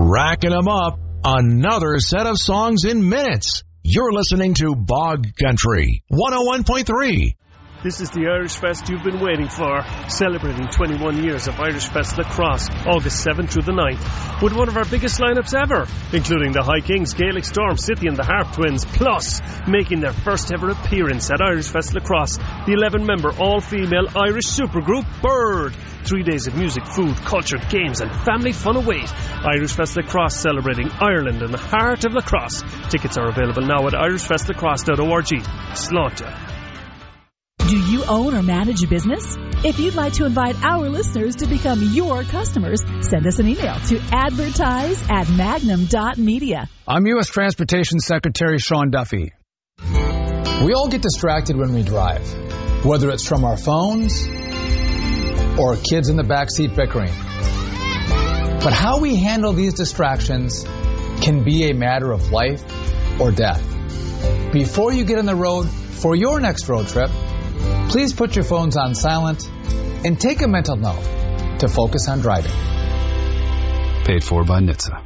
racking them up. Another set of songs in minutes. You're listening to Bog Country 101.3. This is the Irish Fest you've been waiting for, celebrating 21 years of Irish Fest Lacrosse, August 7th through the 9th, with one of our biggest lineups ever, including the High Kings, Gaelic Storm, City and the Harp Twins, plus making their first ever appearance at Irish Fest Lacrosse, the 11-member all-female Irish supergroup Bird. 3 days of music, food, culture, games and family fun await. Irish Fest Lacrosse, celebrating Ireland and the heart of lacrosse. Tickets are available now at irishfestlacrosse.org. Slaughter. Do you own or manage a business? If you'd like to invite our listeners to become your customers, send us an email to advertise@magnum.media. I'm U.S. Transportation Secretary Sean Duffy. We all get distracted when we drive, whether it's from our phones or kids in the backseat bickering. But how we handle these distractions can be a matter of life or death. Before you get on the road for your next road trip, please put your phones on silent and take a mental note to focus on driving. Paid for by NHTSA.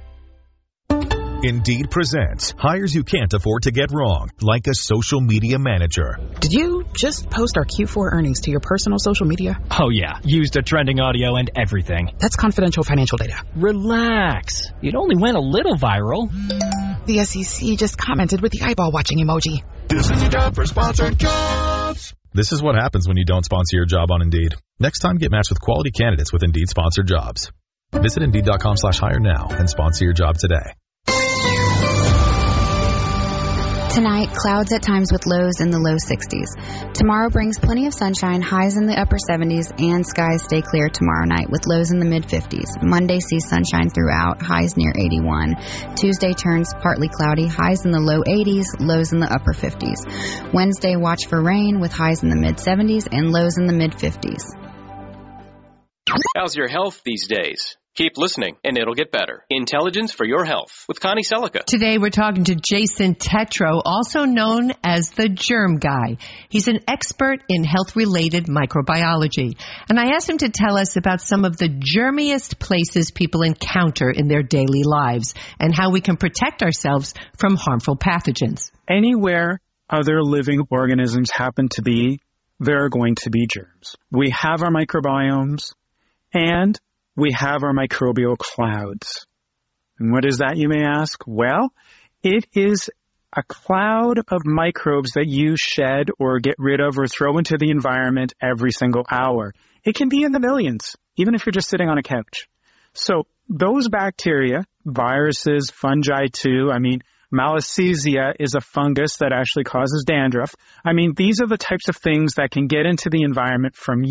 Indeed presents hires you can't afford to get wrong, like a social media manager. Did you just post our Q4 earnings to your personal social media? Oh yeah, used a trending audio and everything. That's confidential financial data. Relax. It only went a little viral. The SEC just commented with the eyeball watching emoji. This is your job for sponsored jobs. This is what happens when you don't sponsor your job on Indeed. Next time, get matched with quality candidates with Indeed sponsored jobs. Visit Indeed.com/hire now and sponsor your job today. Tonight, clouds at times with lows in the low 60s. Tomorrow brings plenty of sunshine, highs in the upper 70s, and skies stay clear tomorrow night with lows in the mid-50s. Monday sees sunshine throughout, highs near 81. Tuesday turns partly cloudy, highs in the low 80s, lows in the upper 50s. Wednesday, watch for rain with highs in the mid-70s and lows in the mid-50s. How's your health these days? Keep listening, and it'll get better. Intelligence for your health with Connie Selica. Today, we're talking to Jason Tetro, also known as the Germ Guy. He's an expert in health-related microbiology. And I asked him to tell us about some of the germiest places people encounter in their daily lives and how we can protect ourselves from harmful pathogens. Anywhere other living organisms happen to be, there are going to be germs. We have our microbiomes, and we have our microbial clouds. And what is that, you may ask? Well, it is a cloud of microbes that you shed or get rid of or throw into the environment every single hour. It can be in the millions, even if you're just sitting on a couch. So those bacteria, viruses, fungi too, Malassezia is a fungus that actually causes dandruff. These are the types of things that can get into the environment from